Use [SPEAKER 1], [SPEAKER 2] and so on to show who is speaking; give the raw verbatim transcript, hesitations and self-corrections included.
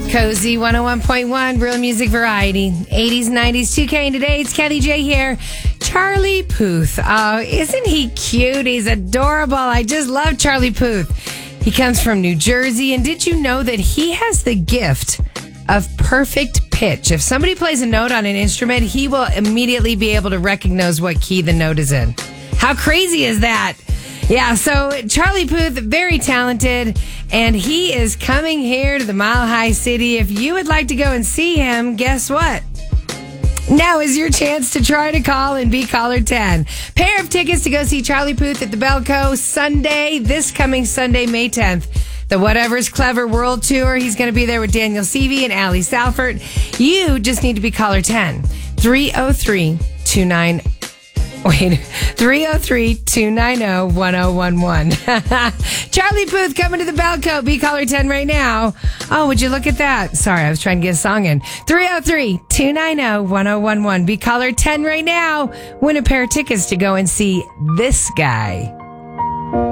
[SPEAKER 1] Cozy one oh one point one, real music variety. eighties, nineties, two K, and today it's Kelly J here. Charlie Puth. Oh, isn't he cute? He's adorable. I just love Charlie Puth. He comes from New Jersey, and did you know that he has the gift of perfect pitch? If somebody plays a note on an instrument, he will immediately be able to recognize what key the note is in. How crazy is that? Yeah, so Charlie Puth, very talented, and he is coming here to the Mile High City. If you would like to go and see him, guess what? Now is your chance to try to call and be caller ten. Pair of tickets to go see Charlie Puth at the Belco Sunday, this coming Sunday, May tenth. The Whatever's Clever World Tour. He's going to be there with Daniel Seavey and Ali Salford. You just need to be caller ten. three oh three, two nine oh Wait, three oh three, two nine oh, one oh one one. Charlie Puth coming to the Belco. Be caller ten right now. Oh, would you look at that? Sorry, I was trying to get a song in. three oh three, two nine oh, one oh one one. Be caller ten right now. Win a pair of tickets to go and see this guy.